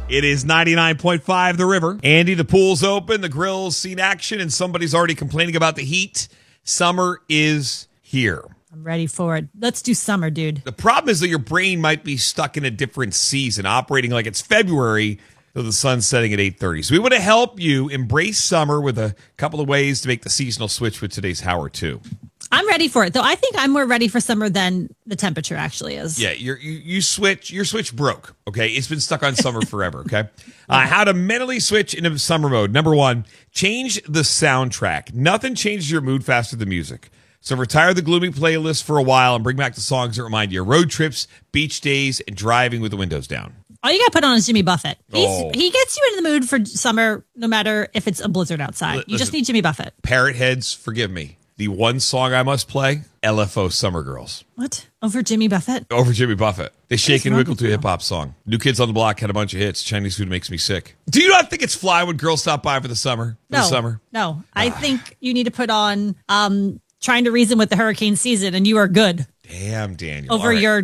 It is 99.5 The River. Andy, the pool's open, the grill's seen action, and somebody's already complaining about the heat. Summer is here. I'm ready for it. Let's do summer, dude. The problem is that your brain might be stuck in a different season, operating like it's February, though the sun's setting at 8:30. So we want to help you embrace summer with a couple of ways to make the seasonal switch with today's How or Two. I'm ready for it, though. I think I'm more ready for summer than the temperature actually is. Yeah, your switch broke. Okay, it's been stuck on summer forever. Okay, how to mentally switch into summer mode. Number one, change the soundtrack. Nothing changes your mood faster than music. So retire the gloomy playlist for a while and bring back the songs that remind you of road trips, beach days, and driving with the windows down. All you got to put on is Jimmy Buffett. He gets you in the mood for summer, no matter if it's a blizzard outside. You just need Jimmy Buffett. Parrot heads, forgive me. The one song I must play, LFO Summer Girls. What? Over Jimmy Buffett? Over Jimmy Buffett. They shake and wiggle to a hip-hop song. New Kids on the Block had a bunch of hits. Chinese food makes me sick. Do you not think it's fly when girls stop by for the summer? No. I think you need to put on Trying to Reason with the Hurricane Season, and you are good. Damn, Daniel. Over your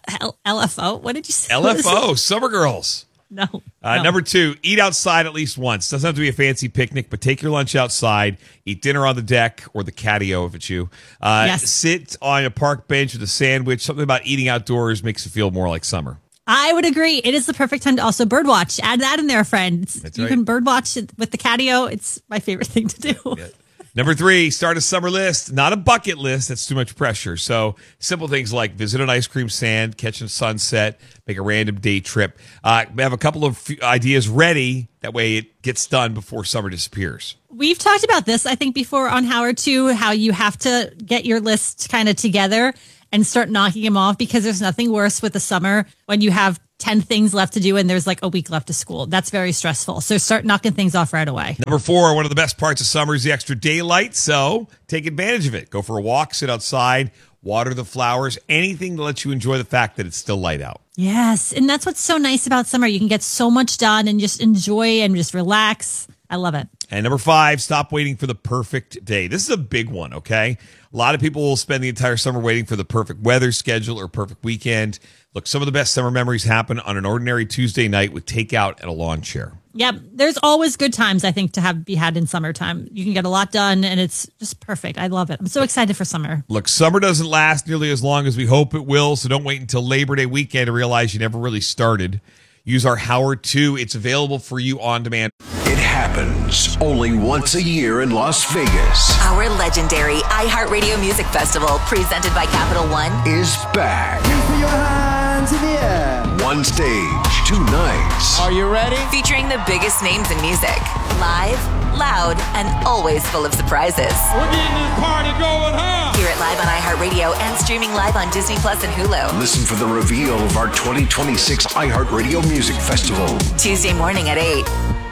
LFO? What did you say? LFO, Summer Girls. No. Number two, eat outside at least once. Doesn't have to be a fancy picnic, but take your lunch outside. Eat dinner on the deck or the catio if it's you. Yes. Sit on a park bench with a sandwich. Something about eating outdoors makes it feel more like summer. I would agree. It is the perfect time to also birdwatch. Add that in there, friends. That's you right. can birdwatch with the catio. It's my favorite thing to do. Yeah. Number three, start a summer list, not a bucket list. That's too much pressure. So simple things like visit an ice cream stand, catch a sunset, make a random day trip. We have a couple of ideas ready. That way it gets done before summer disappears. We've talked about this, I think, before on Howard 2, how you have to get your list kind of together and start knocking them off, because there's nothing worse with the summer when you have 10 things left to do and there's like a week left of school. That's very stressful. So start knocking things off right away. Number four, one of the best parts of summer is the extra daylight. So take advantage of it. Go for a walk, sit outside, water the flowers, anything to let you enjoy the fact that it's still light out. Yes. And that's what's so nice about summer. You can get so much done and just enjoy and just relax. I love it. And number five, stop waiting for the perfect day. This is a big one, okay? A lot of people will spend the entire summer waiting for the perfect weather schedule or perfect weekend. Look, some of the best summer memories happen on an ordinary Tuesday night with takeout and a lawn chair. Yep. There's always good times, I think, to be had in summertime. You can get a lot done, and it's just perfect. I love it. I'm so excited for summer. Look, summer doesn't last nearly as long as we hope it will, so don't wait until Labor Day weekend to realize you never really started. Use our Howard 2. It's available for you on demand. It happens only once a year in Las Vegas. Our legendary iHeartRadio Music Festival, presented by Capital One, Is back. Put your hands in the air. One stage, 2 nights. Are you ready? featuring the biggest names in music. Live, loud, and always full of surprises. We're getting this party going, huh? Hear it live on iHeartRadio and streaming live on Disney Plus and Hulu. Listen for the reveal of our 2026 iHeartRadio Music Festival. Tuesday morning at 8.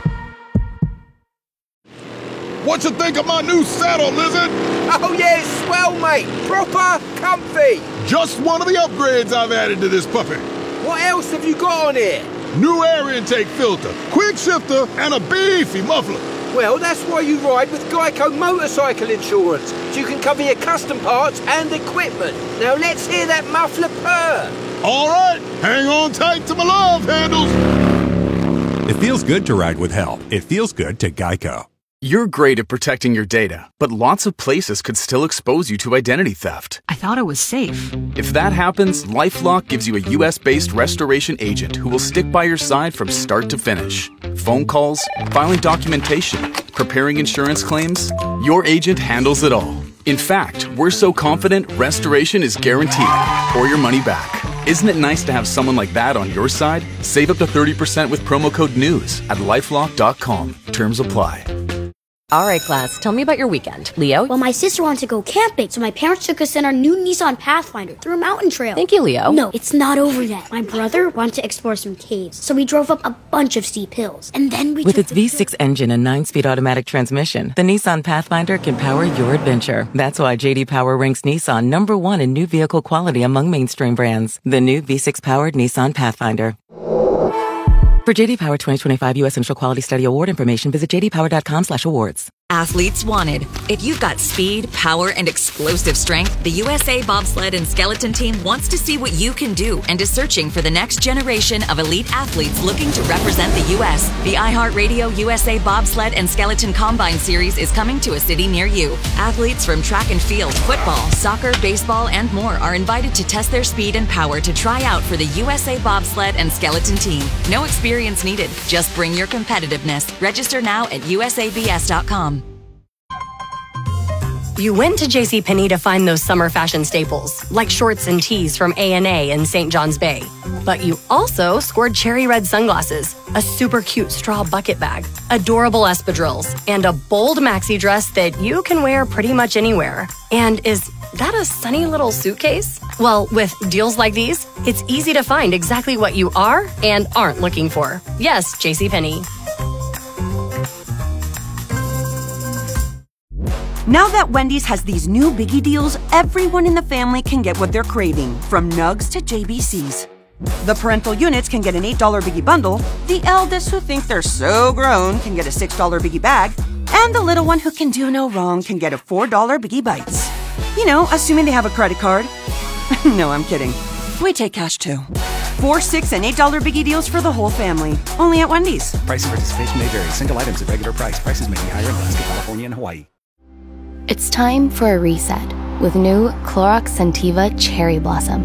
What you think of my new saddle, Lizard? Oh yeah, it's swell, mate. Proper comfy. Just one of the upgrades I've added to this puppy. What else have you got on here? New air intake filter, quick shifter, and a beefy muffler. Well, that's why you ride with Geico Motorcycle Insurance, so you can cover your custom parts and equipment. Now let's hear that muffler purr. All right, hang on tight to my love handles. It feels good to ride with help. It feels good to Geico. You're great at protecting your data, but lots of places could still expose you to identity theft. I thought it was safe. If that happens, LifeLock gives you a U.S.-based restoration agent who will stick by your side from start to finish. Phone calls, filing documentation, preparing insurance claims, your agent handles it all. In fact, we're so confident restoration is guaranteed or your money back. Isn't it nice to have someone like that on your side? Save up to 30% with promo code NEWS at LifeLock.com. Terms apply. All right, class, tell me about your weekend. Leo? Well, my sister wanted to go camping, so my parents took us in our new Nissan Pathfinder through a mountain trail. Thank you, Leo. No, it's not over yet. My brother wanted to explore some caves, so we drove up a bunch of steep hills. And then we With its V6 engine and 9-speed automatic transmission, the Nissan Pathfinder can power your adventure. That's why J.D. Power ranks Nissan #1 in new vehicle quality among mainstream brands. The new V6-powered Nissan Pathfinder. For J.D. Power 2025 U.S. Initial Quality Study Award information, visit jdpower.com/awards. Athletes wanted. If you've got speed, power, and explosive strength, the USA Bobsled and Skeleton Team wants to see what you can do and is searching for the next generation of elite athletes looking to represent the U.S. The iHeartRadio USA Bobsled and Skeleton Combine Series is coming to a city near you. Athletes from track and field, football, soccer, baseball, and more are invited to test their speed and power to try out for the USA Bobsled and Skeleton Team. No experience needed. Just bring your competitiveness. Register now at usabs.com. You went to JCPenney to find those summer fashion staples, like shorts and tees from A&A in St. John's Bay. But you also scored cherry red sunglasses, a super cute straw bucket bag, adorable espadrilles, and a bold maxi dress that you can wear pretty much anywhere. And is that a sunny little suitcase? Well, with deals like these, it's easy to find exactly what you are and aren't looking for. Yes, JCPenney. Now that Wendy's has these new biggie deals, everyone in the family can get what they're craving, from nugs to JBCs. The parental units can get an $8 biggie bundle, the eldest who think they're so grown can get a $6 biggie bag, and the little one who can do no wrong can get a $4 biggie bites. You know, assuming they have a credit card. No, I'm kidding. We take cash too. $4, $6, and $8 biggie deals for the whole family. Only at Wendy's. Price and participation may vary. Single items at regular price. Prices may be higher in Alaska, California, and Hawaii. It's time for a reset with new Clorox Scentiva Cherry Blossom.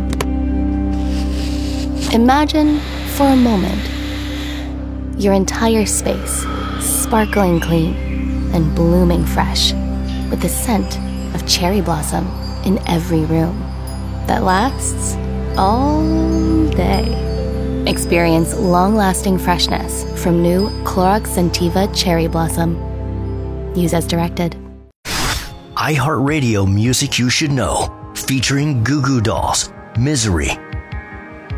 Imagine, for a moment, your entire space sparkling clean and blooming fresh with the scent of cherry blossom in every room that lasts all day. Experience long-lasting freshness from new Clorox Scentiva Cherry Blossom. Use as directed. iHeartRadio Music You Should Know, featuring Goo Goo Dolls, Misery,